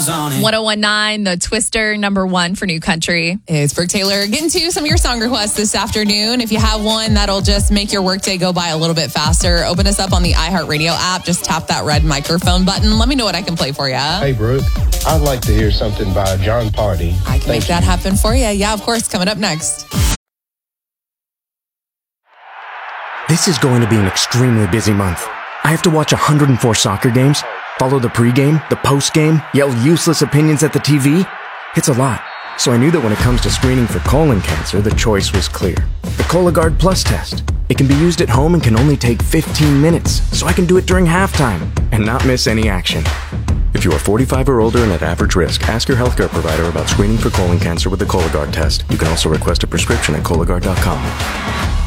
1019, the Twister, number one for New Country. It's Brooke Taylor getting to some of your song requests this afternoon. If you have one that'll just make your workday go by a little bit faster, open us up on the iHeartRadio app. Just tap that red microphone button. Let me know what I can play for you. Hey, Brooke, I'd like to hear something by John Party. I can make that happen for you. Yeah, of course, coming up next. This is going to be an extremely busy month. I have to watch 104 soccer games, follow the pregame, the postgame, yell useless opinions at the TV. It's a lot. So I knew that when it comes to screening for colon cancer, the choice was clear. The Cologuard Plus test. It can be used at home and can only take 15 minutes, so I can do it during halftime and not miss any action. If you are 45 or older and at average risk, ask your healthcare provider about screening for colon cancer with the Cologuard test. You can also request a prescription at Cologuard.com.